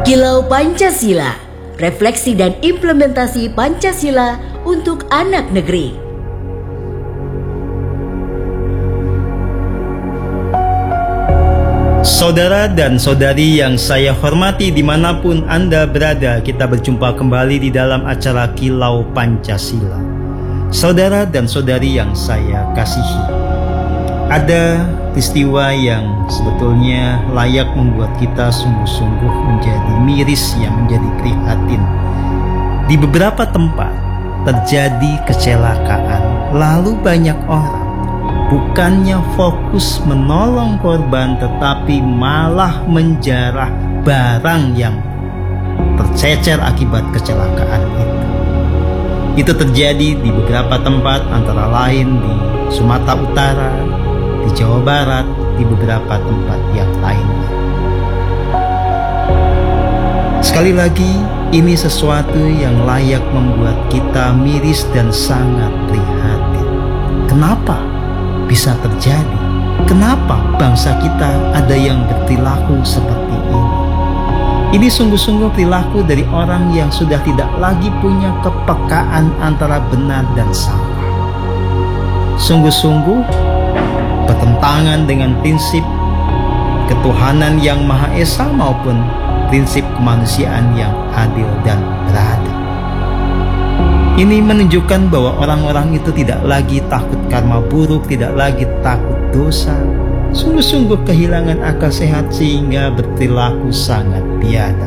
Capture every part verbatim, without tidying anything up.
Kilau Pancasila, refleksi dan implementasi Pancasila untuk anak negeri. Saudara dan saudari yang saya hormati dimanapun Anda berada, kita berjumpa kembali di dalam acara Kilau Pancasila. Saudara dan saudari yang saya kasihi, ada peristiwa yang sebetulnya layak membuat kita sungguh-sungguh menjadi miris, yang menjadi prihatin. Di beberapa tempat terjadi kecelakaan, lalu banyak orang bukannya fokus menolong korban, tetapi malah menjarah barang yang tercecer akibat kecelakaan itu. Itu terjadi di beberapa tempat, antara lain di Sumatera Utara, di Jawa Barat, di beberapa tempat yang lainnya. Sekali lagi, ini sesuatu yang layak membuat kita miris dan sangat prihatin. Kenapa bisa terjadi? Kenapa bangsa kita ada yang berperilaku seperti ini? Ini sungguh-sungguh perilaku dari orang yang sudah tidak lagi punya kepekaan antara benar dan salah. Sungguh-sungguh bertentangan dengan prinsip ketuhanan yang Maha Esa maupun prinsip kemanusiaan yang adil dan beradab. Ini menunjukkan bahwa orang-orang itu tidak lagi takut karma buruk, tidak lagi takut dosa, sungguh-sungguh kehilangan akal sehat sehingga berperilaku sangat biadab.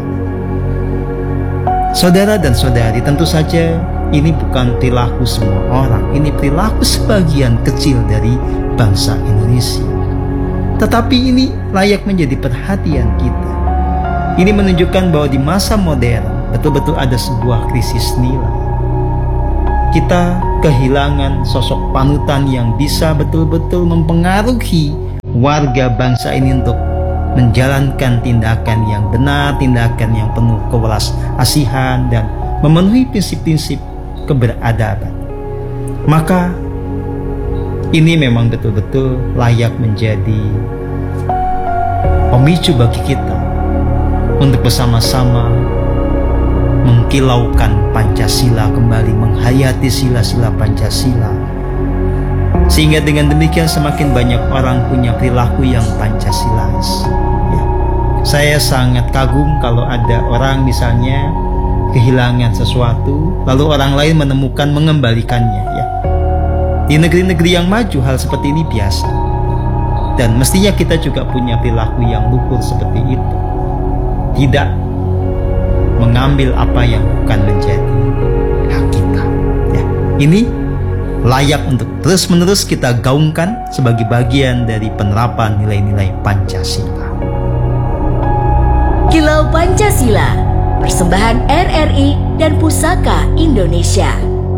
Saudara dan saudari, tentu saja ini bukan perilaku semua orang, ini perilaku sebagian kecil dari bangsa Indonesia. Tetapi ini layak menjadi perhatian kita. Ini menunjukkan bahwa di masa modern betul-betul ada sebuah krisis nilai. Kita kehilangan sosok panutan yang bisa betul-betul mempengaruhi warga bangsa ini untuk menjalankan tindakan yang benar, tindakan yang penuh kewelas asihan dan memenuhi prinsip-prinsip keberadaban. Maka ini memang betul-betul layak menjadi pemicu bagi kita untuk bersama-sama mengkilaukan Pancasila kembali, menghayati sila-sila Pancasila, sehingga dengan demikian semakin banyak orang punya perilaku yang Pancasilais. Ya. Saya sangat kagum kalau ada orang misalnya kehilangan sesuatu, lalu orang lain menemukan mengembalikannya. Ya. Di negeri-negeri yang maju hal seperti ini biasa, dan mestinya kita juga punya perilaku yang luhur seperti itu. Tidak mengambil apa yang bukan menjadi hak kita. Ya, ini layak untuk terus-menerus kita gaungkan sebagai bagian dari penerapan nilai-nilai Pancasila. Kilau Pancasila, persembahan R R I dan Pusaka Indonesia.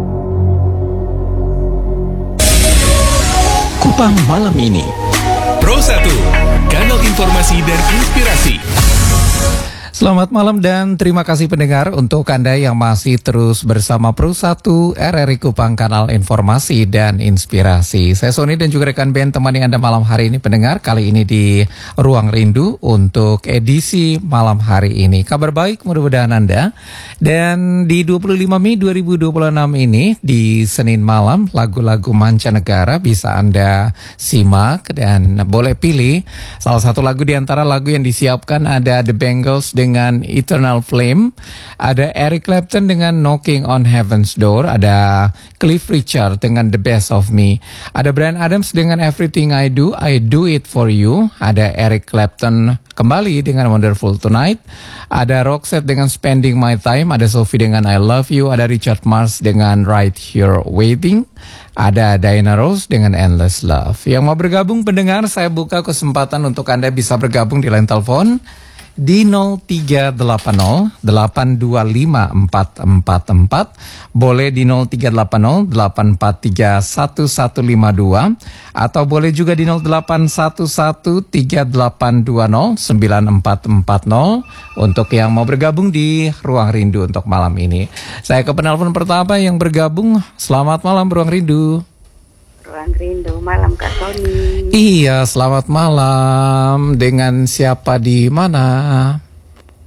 Kupang malam ini. Pro satu, kanal informasi dan inspirasi. Selamat malam dan terima kasih pendengar untuk Anda yang masih terus bersama Pro satu R R I Kupang, kanal informasi dan inspirasi. Saya Sony dan juga rekan band temani Anda malam hari ini pendengar, kali ini di Ruang Rindu untuk edisi malam hari ini. Kabar baik mudah-mudahan Anda. Dan di dua puluh lima Mei dua ribu dua puluh enam ini di Senin malam, lagu-lagu mancanegara bisa Anda simak dan boleh pilih salah satu lagu di antara lagu yang disiapkan. Ada The Bangles dengan dengan Eternal Flame, ada Eric Clapton dengan Knocking on Heaven's Door, ada Cliff Richard dengan The Best of Me, ada Bryan Adams dengan Everything I Do, I Do It For You, ada Eric Clapton kembali dengan Wonderful Tonight, ada Roxette dengan Spending My Time, ada Sophie dengan I Love You, ada Richard Marx dengan Right Here Waiting, ada Diana Ross dengan Endless Love. Yang mau bergabung pendengar, saya buka kesempatan untuk Anda bisa bergabung di line telepon di nol tiga delapan nol delapan dua lima empat empat empat, boleh di nol tiga delapan nol delapan empat tiga satu satu lima dua, atau boleh juga di nol delapan satu satu tiga delapan dua nol sembilan empat empat nol untuk yang mau bergabung di Ruang Rindu untuk malam ini. Saya ke penelpon pertama yang bergabung. Selamat malam Ruang Rindu. Ruang Rindu, malam Kak Sony. Iya, selamat malam. Dengan siapa di mana?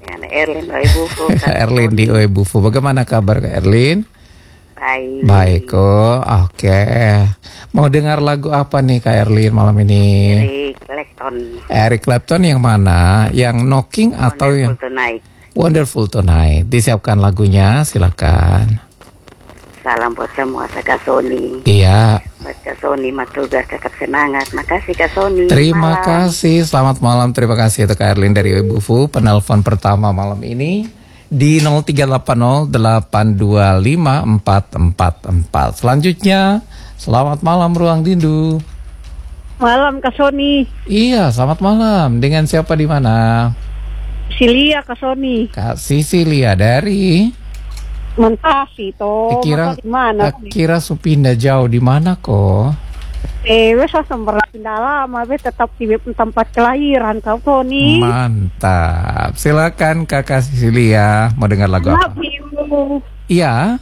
Dengan Erlin Oebufu. Erlin di Oebufu. Bagaimana kabar Kak Erlin? Baik. Baik kok. Oke. Mau dengar lagu apa nih Kak Erlin malam ini? Eric Clapton. Eric Clapton yang mana? Yang Knocking atau yang Wonderful Tonight. Wonderful Tonight? Disiapkan lagunya, silakan. Salam buat semua Kak Sony. Iya. Buat Kak Sony, matugas tetap semangat. Makasih Kak Sony. Terima Malam. kasih, selamat malam. Terima kasih untuk Kak Erlin dari Oebufu. Penelpon pertama malam ini di nol tiga delapan nol delapan dua lima empat empat empat. Selanjutnya, selamat malam Ruang Rindu. Malam Kak Sony. Iya, selamat malam. Dengan siapa di mana? Silia Kak Sony. Kak Sisilia dari Mentasi toh. Kira Masa di mana? kira Supindah jauh di mana kok? Eh, wes sumber pindah lama, wes tetap di tempat kelahiran Kak Sony. Mantap. Silakan Kakak Sisilia, mau dengar lagu apa? Love you. Iya.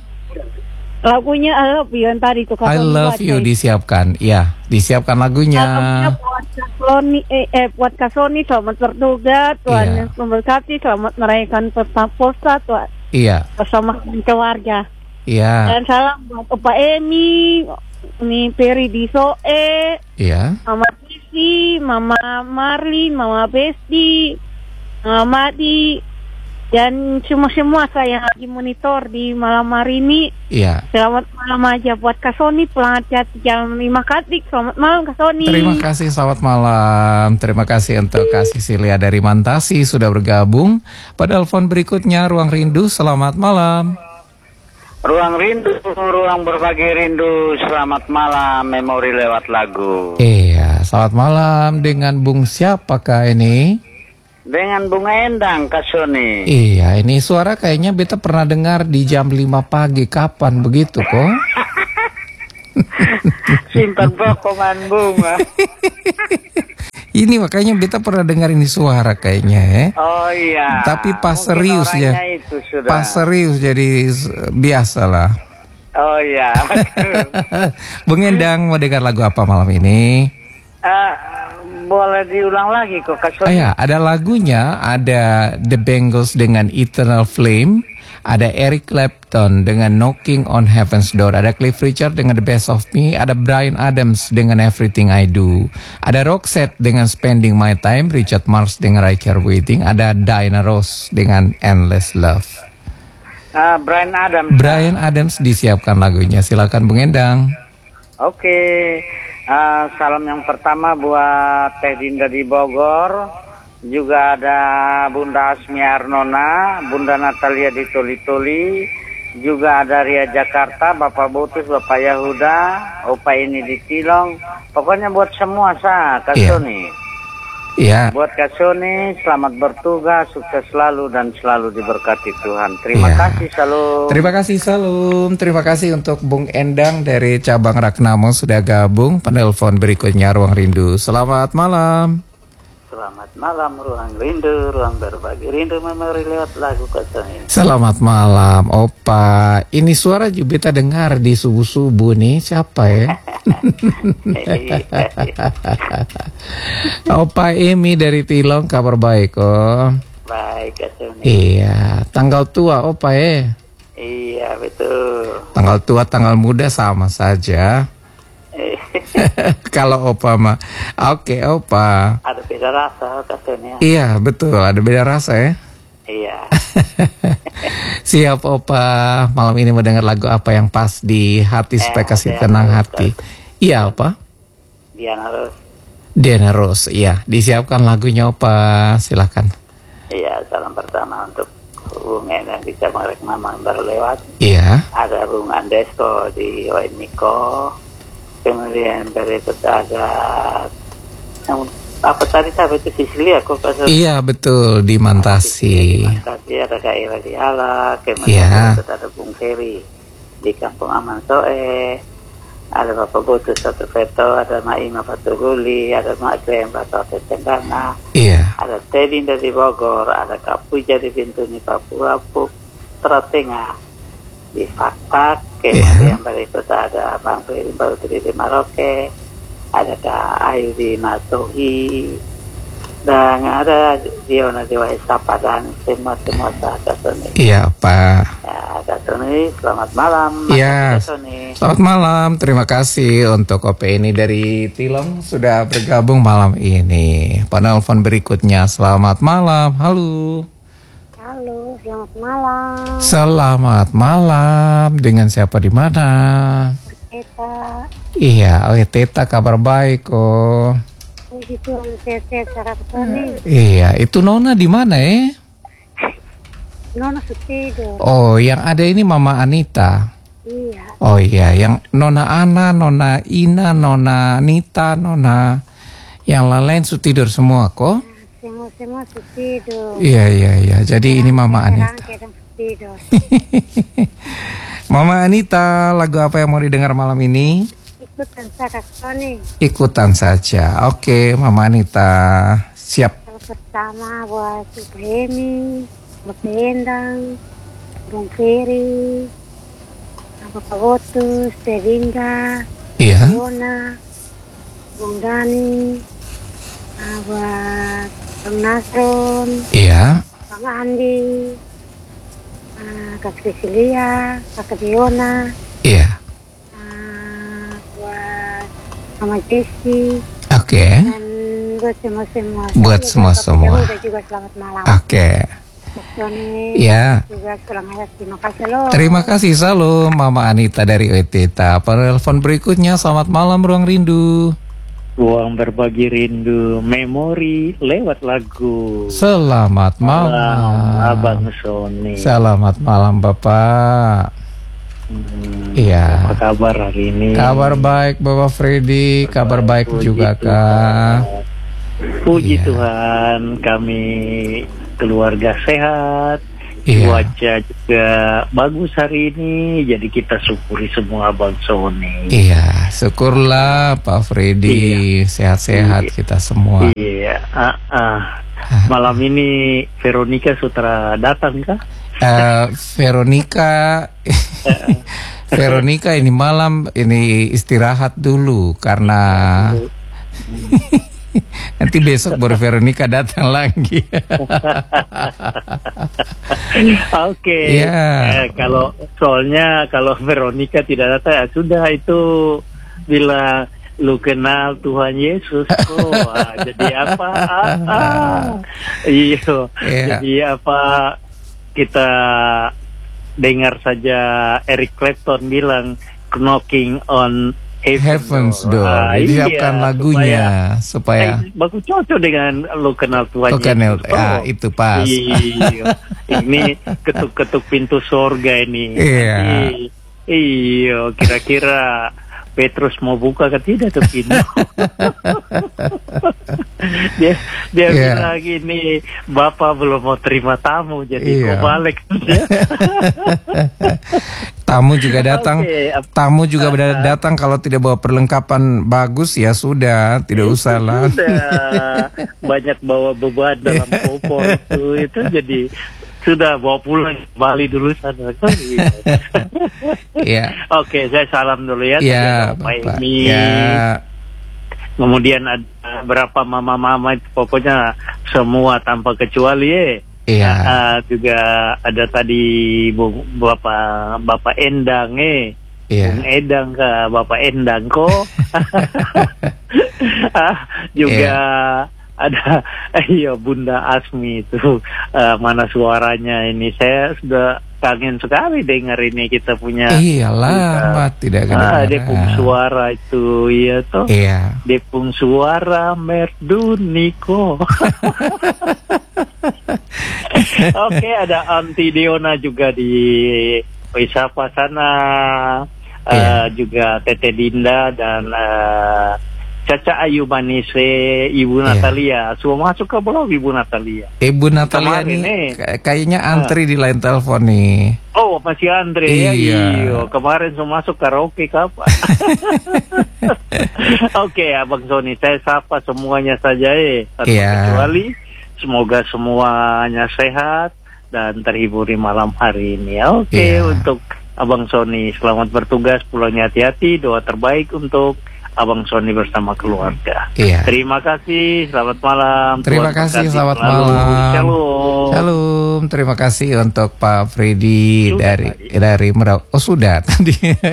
Lagunya I Love You yang tadi tuh Kak I Sony love baca. you disiapkan. Iya, disiapkan lagunya. Lagunya buat Kak Sony, eh, eh buat Kak Sony, selamat bertugas, Tuhan Iya. Yesus memberkati, selamat merayakan pesta posta Tuhan Iya. bersama keluarga. Iya. Dan salam buat Opa Emi, ini Peri di Soe, Iya. Mama Sisi, Mama Marlin, Mama Besti, Mama Madi, dan semua-semua saya yang lagi monitor di malam hari ini. Iya. Selamat malam aja buat Kak Sony, pulang hati-hati jalan lima Katik. Selamat malam Kak Sony. Terima kasih, selamat malam. Terima kasih untuk Kak Sisilia dari Mantasi sudah bergabung. Pada telepon berikutnya Ruang Rindu, selamat malam. Ruang Rindu, ruang berbagi rindu. Selamat malam, memori lewat lagu. Iya, selamat malam. Dengan Bung siapakah ini? Dengan Bunga Endang, Kak Sony. Iya, ini suara kayaknya beta pernah dengar di jam lima pagi. Kapan begitu kok? Simpan pokoman Bunga. Ini makanya beta pernah dengar ini suara kayaknya ya. Oh iya. Tapi pas Mungkin serius ya. orangnya itu sudah. Pas serius jadi s- biasalah. Oh iya. Bung Endang mau dengar lagu apa malam ini? Eh, boleh diulang lagi kok, Kak Oh Sony. ya, ada lagunya, ada The Bangles dengan Eternal Flame, ada Eric Clapton dengan Knocking on Heaven's Door, ada Cliff Richard dengan The Best of Me, ada Bryan Adams dengan Everything I Do, ada Roxette dengan Spending My Time, Richard Marx dengan I Care Waiting, ada Diana Ross dengan Endless Love. Ah, Bryan Adams. Bryan Adams disiapkan lagunya, silakan Bung Endang. Oke. Ah, salam yang pertama buat Teh Dinda di Bogor. Juga ada Bunda Asmi Arnona, Bunda Natalia di Toli-Toli. Juga ada Ria Jakarta, Bapak Butus, Bapak Yahuda, Opa ini di Tilong. Pokoknya buat semua sah, Kak Iya. Sony. Iya. Buat Kak Sony, selamat bertugas, sukses selalu dan selalu diberkati Tuhan. Terima Iya. kasih, salam. Terima kasih Salam. Terima kasih untuk Bung Endang dari cabang Ragnamo sudah gabung. Penelpon berikutnya Ruang Rindu. Selamat malam. Selamat malam, ruang rindu, ruang berbagi rindu, memori lewat lagu Kak Sony. Selamat malam, Opa. Ini suara juga kita dengar di subuh-subuh nih. Siapa ya? Opa Emi dari Tilong, kabar baik kok. Baik, Kak Sony. Iya, tanggal tua Opa ya. Iya, betul. Tanggal tua, tanggal muda sama saja. Kalau Opa mah. Oke, Opa. Ada beda rasa, Kak Sony. Iya, betul. Ada beda rasa ya. Iya. Siap Opa. Malam ini mau dengar lagu apa yang pas di hati supaya Eh, kasih Diana tenang Rose, hati. Iya, Opa. Diana Rose. Diana Rose, iya. Disiapkan lagunya Opa. Silakan. Iya, salam pertama untuk Bung Endang di cabang Mama baru lewat. Iya. Ada Bung Andesko di Oeniko. Kemudian berikut ada yang apa tadi sampai itu Sisilia kok Kak Sony? Iya, betul di Mantasi. Mantasi ada Kak Ira di Ala. Iya. Kemudian berikut ada Bung Ferry di Kampung Aman Soe. Ada Bapak Butus Satu Veto, ada Maima Patuguli, ada Mak Graham Bato Tenggana, Iya. ada Teddy dari Bogor, ada Kak Puja di Bintuni Papua, Putra Tengah di Faktak, kemudian berikut ada Bang Ferry Bautri di Maroke, ada Kak Ayu di Matohi, Dan ada Diona Dewa Esapa dan semua-semua Kak Sony. Iya, Pak. Ya, Kak Sony, selamat malam. Iya, Kak Sony. selamat malam. Terima kasih untuk O P ini dari Tilem sudah bergabung malam ini. Penelpon berikutnya, selamat malam. Halo. Halo, selamat malam. Selamat malam. Dengan siapa di mana? Eta, Iya, oh Teta kabar baik kok. puji Tuhan sehat-sehat Kak Sony. Iya, itu Nona di mana eh? Nona Sutido. Oh, yang ada ini Mama Anita. Iya, Oh iya, yang Nona Ana, Nona Ina, Nona Anita, Nona yang lain-lain su tidur semua kok. semua-semua Sutido. Iya iya iya. Jadi ini Mama Anita. Kadang Sutido. Mama Anita, lagu apa yang mau didengar malam ini? Ikutan Kak Sony. Ikutan saja. Oke, Mama Anita. Siap. Kalau pertama buat Ibu Emi, Bapak Endang, Bung Ferry, Bapak Botus, Teh Dinda, Iya. Yona, Bung Dani, ah, buat Bang Nasron, Iya. Bang Andi, ah, Kak Cecilia, Kak Diona, Iya. ah, buat Mama Jessi, Oke. dan buat semua-semua. Buat Juga semua-semua. Bapak Jauh juga selamat malam. Oke. Sony Ya. juga selamat, terima kasih loh. Terima kasih selalu Mama Anita dari Teta. Penelpon berikutnya, selamat malam Ruang Rindu. Ruang berbagi rindu, memori lewat lagu. Selamat malam. Abang Sony. Selamat malam Bapak. Hmm, Iya. Apa kabar hari ini? Kabar baik Bapak Freddy, kabar baik Puji juga Tuhan. Kak. Puji Iya. Tuhan, kami keluarga sehat. Iya. Cuaca juga bagus hari ini, jadi kita syukuri semua Abang Sony. Iya, syukurlah Pak Freddy, sehat-sehat Iya. kita semua. Iya, ah, ah. Malam ini Veronica Sutra datang kah? Eh, Veronica, Veronica ini malam ini istirahat dulu karena nanti besok baru Veronica datang lagi. Oke. Iya. Eh, kalau soalnya kalau Veronica tidak datang, ya sudah itu bila lu kenal Tuhan Yesus, oh, ah, jadi apa? Ah, ah. Iya. Iya. Jadi apa? Kita dengar saja Eric Clapton bilang knocking on Heaven's Door. Ah, Jadi siapkan iya, lagunya supaya, Eh, bagus cocok dengan lu kenal Tuhan Oh, kenal. Yesus. Ah, itu pas. Iya. Ini ketuk-ketuk pintu sorga ini. Iya. Nanti, iya, kira-kira Petrus mau buka ke tidak tuh pintu. dia dia Iya. bilang gini, Bapak belum mau terima tamu, jadi Iya. kau balik. tamu juga datang. Oke, ap- Tamu juga ber- datang kalau tidak bawa perlengkapan bagus ya sudah, tidak usah lah. Sudah banyak bawa beban dalam koper itu, itu jadi sudah bawa pulang Bali dulu sana. Iya. Oke, saya salam dulu ya. Iya, Tadi ada Pak Bapak. Emi. Ya. Kemudian ada berapa mama-mama itu pokoknya semua tanpa kecuali ya. Iya. Ah, juga ada tadi Bu, Bapak Bapak Endang eh. Iya. Bung Edang ke Bapak Endang kok. Ah, juga ada iya Bunda Asmi itu, eh, mana suaranya ini, saya sudah kangen sekali dengar ini kita punya. Iyalah, Mbak, tidak Ah, kedengaran. Depung suara itu, iya toh. Iya. Depung suara Merduniko. Oke, ada Anti Diona juga di Wisapa sana. Eh, Iya. juga Tete Dinda dan eh, Caca Ayu Manise, Ibu Iya. Natalia. Semua masuk ke belum Ibu Natalia? Ibu Natalia Kemarin nih nih. kay- kayaknya antri di line telepon nih. Oh, masih Andre ya? Iya. Iya. Kemarin semua masuk karaoke kapan? Oke, Abang Sony, saya sapa semuanya saja eh. Tanpa Iya. kecuali, semoga semuanya sehat dan terhibur di malam hari ini. Oke, Iya. untuk Abang Sony, selamat bertugas, pulangnya hati-hati, doa terbaik untuk Abang Sony bersama keluarga. Iya. Terima kasih, selamat malam. Terima Tuhan kasih, berkati selamat selalu. malam. Shalom. Shalom, terima kasih untuk Pak Freddy Sudah dari tadi. dari Merau. Oh sudah tadi.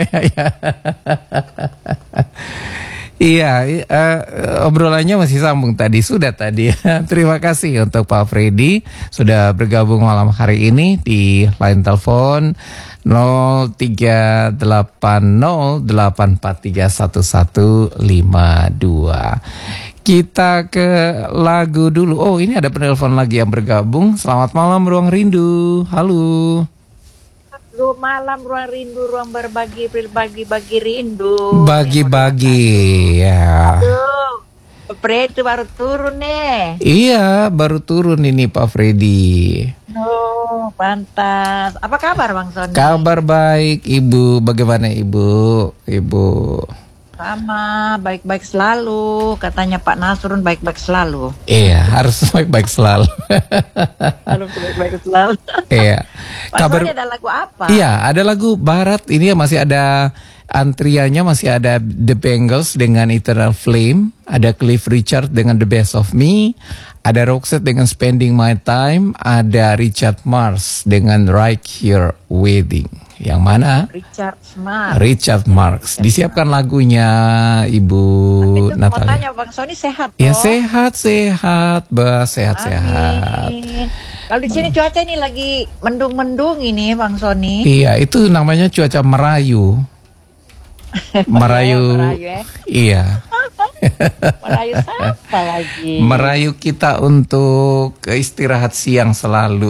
Iya, eh, obrolannya masih sambung tadi, sudah tadi. Terima kasih untuk Pak Freddy sudah bergabung malam hari ini di line telepon nol tiga delapan nol delapan empat tiga satu satu lima dua. Kita ke lagu dulu. Oh, ini ada penelpon lagi yang bergabung. Selamat malam Ruang Rindu. Halo. Selamat malam, ruang rindu, ruang berbagi, berbagi, bagi rindu. Bagi-bagi ya. Tuh, Fred itu baru turun nih. Iya, baru turun ini Pak Freddy. Oh, pantas. Apa kabar Bang Sony? Kabar baik, Ibu. Bagaimana Ibu? Ibu. Sama, baik-baik selalu. Katanya Pak Nasrun baik-baik selalu. Iya, harus baik-baik selalu. Harus baik-baik selalu. Iya. Pak Kabar. Sony ada lagu apa? Iya, ada lagu Barat. Ini masih ada antriannya, masih ada The Bangles dengan Eternal Flame, ada Cliff Richard dengan The Best of Me, ada Roxette dengan Spending My Time, ada Richard Marx dengan Right Here Waiting. Yang mana? Richard Smart. Richard Marx. Disiapkan lagunya Ibu Itu mau Natalia. tanya Bang Sony sehat Ya toh? sehat sehat, bah sehat sehat. Amin. Kalau di sini cuaca ini lagi mendung-mendung ini Bang Sony. Iya, itu namanya cuaca merayu. Merayu. Merayu ya. Iya. Merayu siapa lagi? Merayu kita untuk istirahat siang selalu.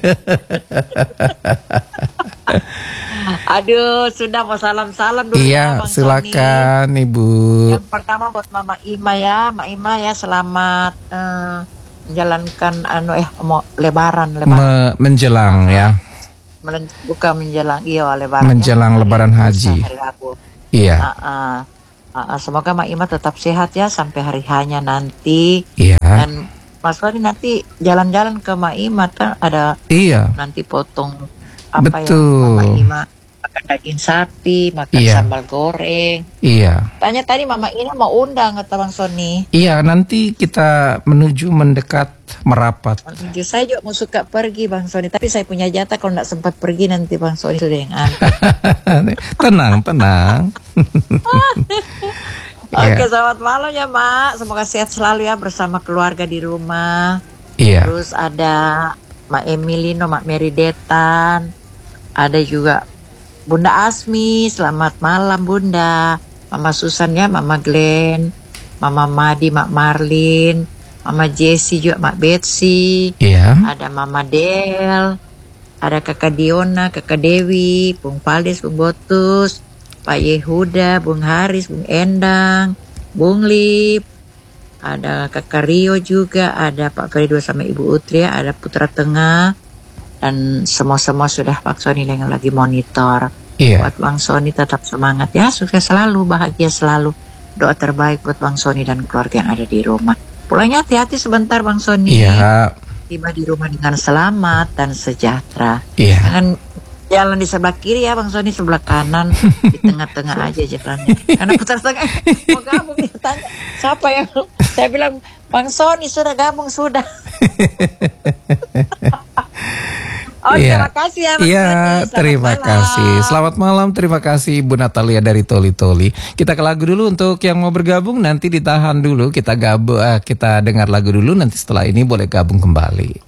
Aduh, sudah mau salam-salam dulu Iya, ya Bang silakan Sony. Ibu. Yang pertama buat Mama Ima ya, Mak Ima ya, selamat eh, menjalankan anu eh mau lebaran lebaran. Me- menjelang ya. Melen- bukan menjelang iya lebaran. Menjelang ya. lebaran Hari haji. Lusa, hari Rabu. Iya. Ah, ah. Ah, ah, semoga Mak Ima tetap sehat ya sampai hari hanya nanti. Iya. Dan Mas Sony nanti jalan-jalan ke Mak Ima kan ada Iya. nanti potong apa Betul. ya Mama Ima makan daging sapi, makan Iya. sambal goreng. Iya. Tanya tadi Mama Ina mau undang kata Bang Sony. Iya, nanti kita menuju mendekat merapat. Menuju saya juga mau suka pergi Bang Sony, tapi saya punya jatah kalau tidak sempat pergi nanti Bang Sony sudah yang antar. Tenang, tenang. Oke, Iya. selamat malam ya Mak. Semoga sehat selalu ya bersama keluarga di rumah. Iya. Terus ada Mak Emilino, Mak Mary Detan, ada juga Bunda Asmi, selamat malam Bunda. Mama Susan ya, Mama Glenn, Mama Madi, Mak Marlin, Mama Jessie juga, Mak Betsy. Iya. Ada Mama Del, ada Kakak Diona, Kakak Dewi, Bung Paldes, Bung Botus, Pak Yehuda, Bung Haris, Bung Endang, Bung Lip, ada Kakak Rio juga, ada Pak Ferido sama Ibu Utria, ada Putra Tengah, dan semua-semua sudah Pak Sony yang lagi monitor. Iya. Buat Bang Sony tetap semangat ya, sukses selalu, bahagia selalu. Doa terbaik buat Bang Sony dan keluarga yang ada di rumah. Pulangnya hati-hati sebentar Bang Sony. Iya. Tiba di rumah dengan selamat dan sejahtera. Iya. Jangan jalan di sebelah kiri ya Bang Sony, sebelah kanan, di tengah-tengah aja jalannya. Karena putar tengah, mau gabung dia tanya, siapa yang? Saya bilang, Bang Sony sudah gabung sudah. Oh, Iya. terima kasih ya Bang Iya, Sony. Selamat terima malam. kasih. Selamat malam, terima kasih Bu Natalia dari Toli Toli. Kita ke lagu dulu untuk yang mau bergabung, nanti ditahan dulu, kita gabung, eh, kita dengar lagu dulu, nanti setelah ini boleh gabung kembali.